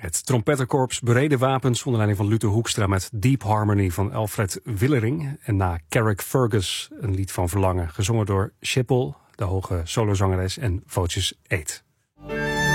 Het trompettenkorps Bereden Wapens onder leiding van Luther Hoekstra met Deep Harmony van Alfred Willering. En na Carrick Fergus een lied van Verlangen, gezongen door Schiphol, de hoge solozangeres, en Voces 8.